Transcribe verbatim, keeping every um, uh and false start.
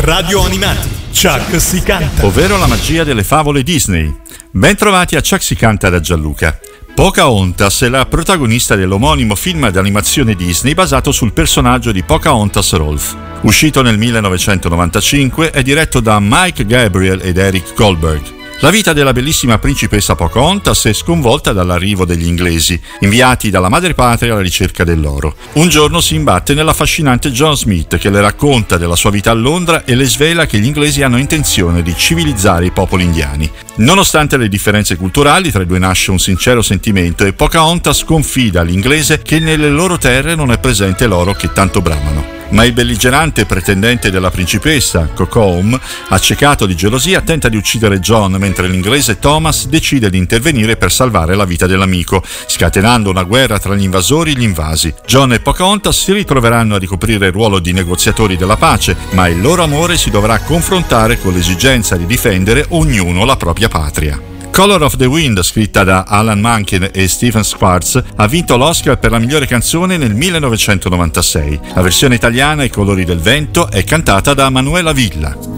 Radio Animati, Chuck si canta. Ovvero la magia delle favole Disney. Bentrovati a Chuck si canta da Gianluca. Pocahontas è la protagonista dell'omonimo film d'animazione Disney basato sul personaggio di Pocahontas Rolf. Uscito nel millenovecentonovantacinque, è diretto da Mike Gabriel ed Eric Goldberg. La vita della bellissima principessa Pocahontas è sconvolta dall'arrivo degli inglesi, inviati dalla madrepatria alla ricerca dell'oro. Un giorno si imbatte nell'affascinante John Smith, che le racconta della sua vita a Londra e le svela che gli inglesi hanno intenzione di civilizzare i popoli indiani. Nonostante le differenze culturali, tra i due nasce un sincero sentimento e Pocahontas confida all'inglese che nelle loro terre non è presente l'oro che tanto bramano. Ma il belligerante pretendente della principessa, Cocoam, accecato di gelosia, tenta di uccidere John, mentre l'inglese Thomas decide di intervenire per salvare la vita dell'amico, scatenando una guerra tra gli invasori e gli invasi. John e Pocahontas si ritroveranno a ricoprire il ruolo di negoziatori della pace, ma il loro amore si dovrà confrontare con l'esigenza di difendere ognuno la propria patria. Color of the Wind, scritta da Alan Menken e Stephen Schwartz, ha vinto l'Oscar per la migliore canzone nel millenovecentonovantasei. La versione italiana, I colori del vento, è cantata da Manuela Villa.